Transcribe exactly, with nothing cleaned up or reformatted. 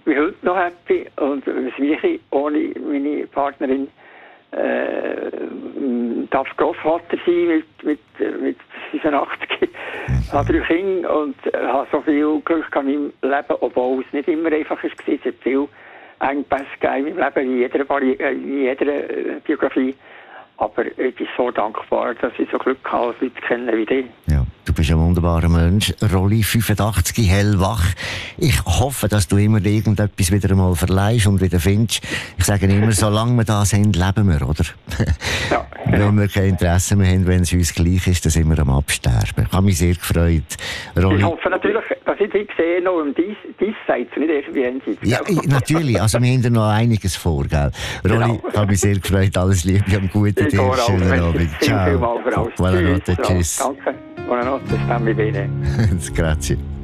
bin heute noch happy und was mich ohne meine Partnerin äh, darf Grossvater sein mit, mit, mit fünfundachtzig. Ich habe drei Kinder und habe so viel Glück in meinem Leben, obwohl es nicht immer einfach war. Es hat viel Engpässe gegeben in meinem Leben, in jeder, Vari- in jeder Biografie. Aber ich bin so dankbar, dass ich so Glück habe, Leute zu kennen wie dich. Ja, du bist ein wunderbarer Mensch. Rolli, fünfundachtzig, hellwach. Ich hoffe, dass du immer irgendetwas wieder einmal verleihst und wieder findest. Ich sage immer, solange wir da sind, leben wir, oder? Ja, genau. Wenn wir kein Interesse mehr haben, wenn es uns gleich ist, dann sind wir am Absterben. Ich habe mich sehr gefreut. Rolli. Ich hoffe natürlich, dass ich dich sehe noch um dies, dies Seite, nicht erst wie Jenseits. Ja, ich, natürlich. Also wir haben da noch einiges vor, gell? Rolli, Genau. ich habe mich sehr gefreut. Alles Liebe und Gute dir. Schönen Abend. Ciao. Buonanotte, tschüss. Danke. Buonanotte, stammi bene. Grazie.